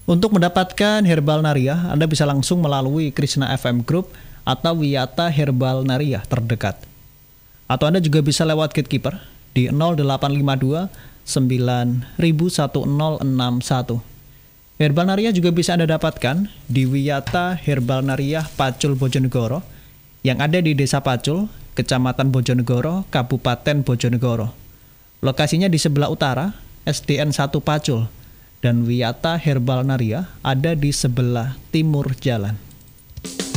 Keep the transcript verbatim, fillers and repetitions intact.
Untuk mendapatkan Herbal Nariah, Anda bisa langsung melalui Krishna F M Group atau Wiyata Herbal Nariah terdekat. Atau Anda juga bisa lewat gatekeeper di nol delapan lima dua sembilan satu nol enam satu. Herbal Nariah juga bisa Anda dapatkan di Wiyata Herbal Nariah Pacul Bojonegoro yang ada di Desa Pacul, Kecamatan Bojonegoro, Kabupaten Bojonegoro. Lokasinya di sebelah utara, S D N satu Pacul, dan Wiyata Herbal Nariah ada di sebelah timur jalan.